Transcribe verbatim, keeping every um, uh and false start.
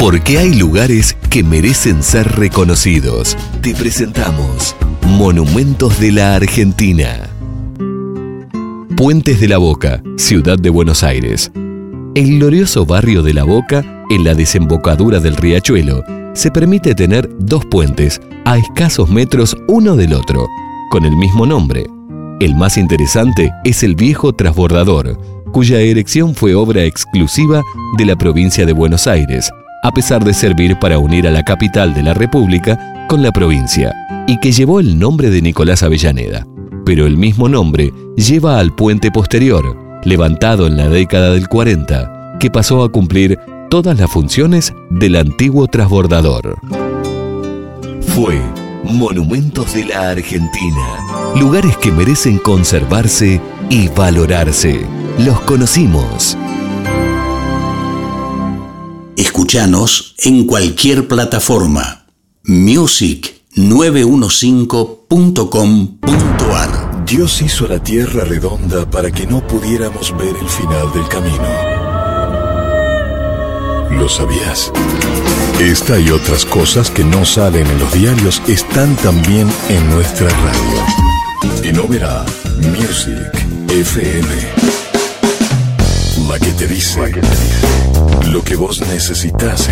Porque hay lugares que merecen ser reconocidos. Te presentamos Monumentos de la Argentina. Puentes de la Boca, ciudad de Buenos Aires. El glorioso barrio de La Boca, en la desembocadura del riachuelo, se permite tener dos puentes a escasos metros uno del otro, con el mismo nombre. El más interesante es el viejo transbordador, cuya erección fue obra exclusiva de la provincia de Buenos Aires, a pesar de servir para unir a la capital de la República con la provincia, y que llevó el nombre de Nicolás Avellaneda. Pero el mismo nombre lleva al puente posterior, levantado en la década del cuarenta, que pasó a cumplir todas las funciones del antiguo transbordador. Fue Monumentos de la Argentina, lugares que merecen conservarse y valorarse. Los conocimos. Escuchanos en cualquier plataforma. music nueve cinco punto com punto ar. Dios hizo la tierra redonda para que no pudiéramos ver el final del camino. ¿Lo sabías? Esta y otras cosas que no salen en los diarios están también en nuestra radio. Y no verá Music F M. La que te dice lo que vos necesitas